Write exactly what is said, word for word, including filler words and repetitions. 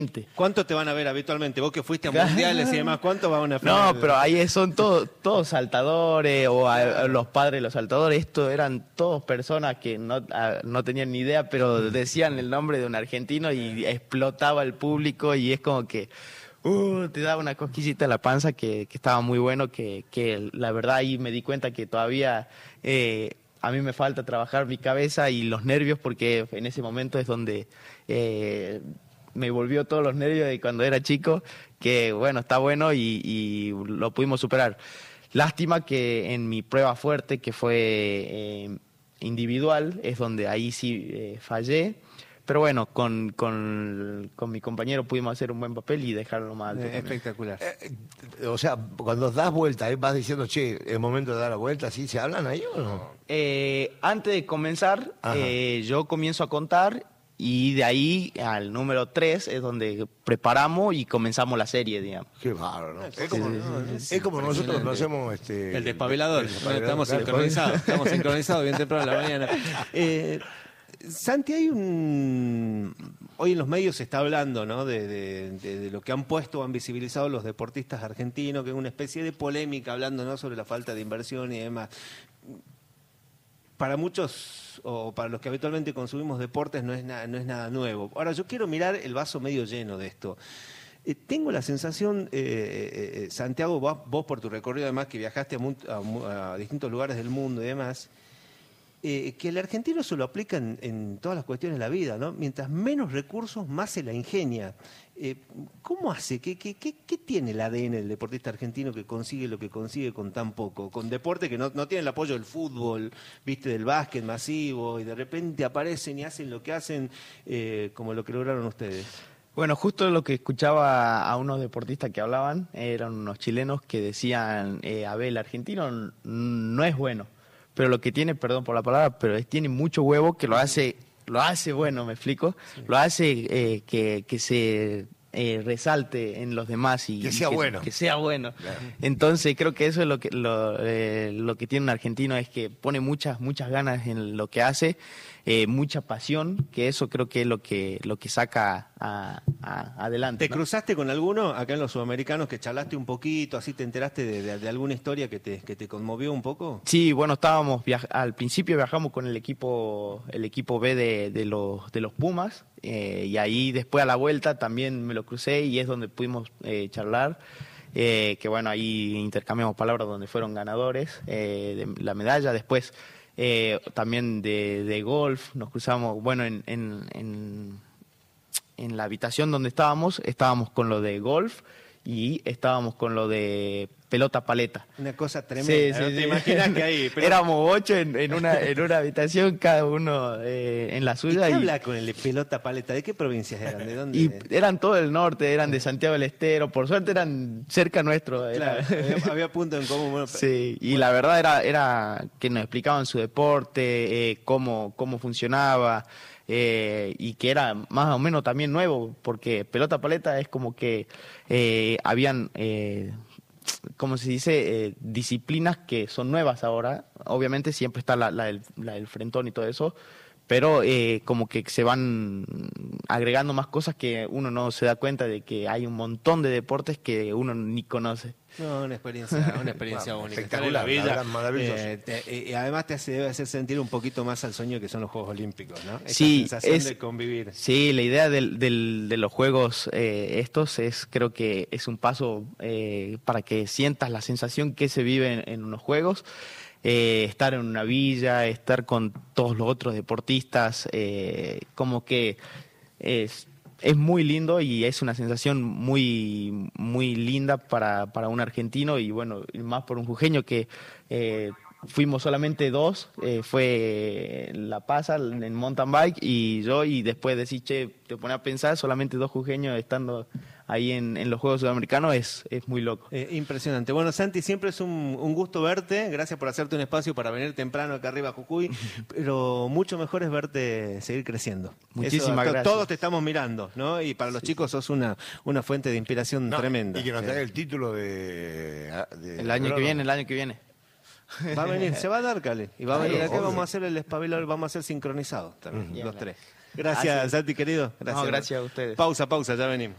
¿Cuánto te van a ver habitualmente? Vos que fuiste a mundiales y demás, ¿cuánto van a ver? No, pero ahí son todos todos saltadores o a, a los padres de los saltadores. Esto eran todos personas que no, a, no tenían ni idea, pero decían el nombre de un argentino y explotaba el público y es como que uh, te daba una cosquillita en la panza que, que estaba muy bueno, que, que la verdad ahí me di cuenta que todavía eh, a mí me falta trabajar mi cabeza y los nervios porque en ese momento es donde... Eh, me volvió todos los nervios de cuando era chico, que bueno, está bueno y, y lo pudimos superar. Lástima que en mi prueba fuerte, que fue eh, individual, es donde ahí sí eh, fallé, pero bueno, con, con, con mi compañero pudimos hacer un buen papel y dejarlo más alto. Eh, espectacular. Eh, o sea, cuando das vuelta, ¿eh? Vas diciendo, che, es momento de dar la vuelta, ¿sí? ¿Se hablan ahí o no? Eh, antes de comenzar, eh, yo comienzo a contar. Y de ahí al número tres es donde preparamos y comenzamos la serie, digamos. Qué bárbaro, ¿no? Es Sí, como, sí, sí, es sí, como nosotros lo hacemos... Este, El despabilador. el despabilador, Estamos claro, sincronizados. Estamos sincronizados bien temprano en la mañana. Eh, Santi, hay un... Hoy en los medios se está hablando, ¿no?, de, de, de, de lo que han puesto o han visibilizado los deportistas argentinos, que es una especie de polémica hablando, ¿no?, sobre la falta de inversión y demás. Para muchos, o para los que habitualmente consumimos deportes, no es, na, no es nada nuevo. Ahora, yo quiero mirar el vaso medio lleno de esto. Eh, tengo la sensación, eh, eh, Santiago, vos, vos por tu recorrido además, que viajaste a, a, a distintos lugares del mundo y demás, eh, que el argentino se lo aplica en, en todas las cuestiones de la vida, ¿no? Mientras menos recursos, más se la ingenia. Eh, ¿Cómo hace? ¿Qué, qué, qué, ¿Qué tiene el A D N del deportista argentino que consigue lo que consigue con tan poco? Con deporte que no, no tiene el apoyo del fútbol, viste, del básquet masivo, y de repente aparecen y hacen lo que hacen, eh, como lo que lograron ustedes. Bueno, justo lo que escuchaba a unos deportistas que hablaban, eran unos chilenos que decían, eh, a ver, el argentino no es bueno, pero lo que tiene, perdón por la palabra, pero es, tiene mucho huevo que lo hace... Lo hace bueno, me explico, sí. Lo hace eh, que, que se eh, resalte en los demás y que sea que, bueno. Que sea bueno. Claro. Entonces creo que eso es lo que lo, eh, lo que tiene un argentino, es que pone muchas muchas ganas en lo que hace, eh, mucha pasión, que eso creo que es lo que lo que saca a, a, adelante. ¿Te ¿no? cruzaste con alguno acá en los sudamericanos que charlaste un poquito, así te enteraste de, de, de alguna historia que te, que te conmovió un poco? Sí, bueno, estábamos al principio viajamos con el equipo el equipo B de, de los de los Pumas, eh, y ahí después a la vuelta también me lo crucé y es donde pudimos eh, charlar. Eh, que bueno, ahí intercambiamos palabras donde fueron ganadores eh, de la medalla. Después eh, también de, de golf nos cruzamos, bueno, en, en, en, en la habitación donde estábamos, estábamos con lo de golf y estábamos con lo de pelota paleta. Una cosa tremenda, sí, ¿no? sí, ¿Te sí. imaginas que ahí? Pero... Éramos ocho en, en, una, en una habitación, cada uno eh, en la suya. ¿Y qué y... habla con el de pelota paleta? ¿De qué provincias eran? ¿De dónde? Y eran todo el norte, eran de Santiago del Estero, por suerte eran cerca nuestro. Era... Claro, había, había punto en común. Bueno, sí, y bueno, la verdad era, era que nos explicaban su deporte, eh, cómo, cómo funcionaba. Eh, y que era más o menos también nuevo, porque pelota paleta es como que eh, habían, eh, ¿cómo se dice?, eh, disciplinas que son nuevas ahora. Obviamente siempre está la, la, del, la del frentón y todo eso, pero eh, como que se van agregando más cosas que uno no se da cuenta de que hay un montón de deportes que uno ni conoce. No, una experiencia, una experiencia wow, única. Espectacular, vida, maravilloso. Eh, te, y además te hace, debe hacer sentir un poquito más al sueño que son los Juegos Olímpicos, ¿no? Esa sí, sensación es, de convivir. Sí, la idea del, del, de los Juegos eh, estos es, creo que es un paso eh, para que sientas la sensación que se vive en, en unos Juegos. Eh, estar en una villa, estar con todos los otros deportistas, eh, como que es, es muy lindo y es una sensación muy muy linda para, para un argentino y bueno, más por un jujeño que eh, fuimos solamente dos, eh, fue La Paz en mountain bike y yo, y después decís, che, te pones a pensar, solamente dos jujeños estando ahí en, en los Juegos Sudamericanos es, es muy loco. Eh, impresionante. Bueno, Santi, siempre es un, un gusto verte. Gracias por hacerte un espacio para venir temprano acá arriba a Jujuy. Pero mucho mejor es verte seguir creciendo. Muchísimas Eso, gracias. Todos te estamos mirando, ¿no? Y para los sí. chicos sos una, una fuente de inspiración no, tremenda. Y que nos traiga el título de... de el año de que viene, el año que viene. Va a venir, se va a dar, Cale. Y va a venir acá, vamos a hacer el espabilador, vamos a hacer sincronizados también, uh-huh. los tres. Gracias, Santi, querido. Gracias. No, gracias a ustedes. Pausa, pausa, ya venimos.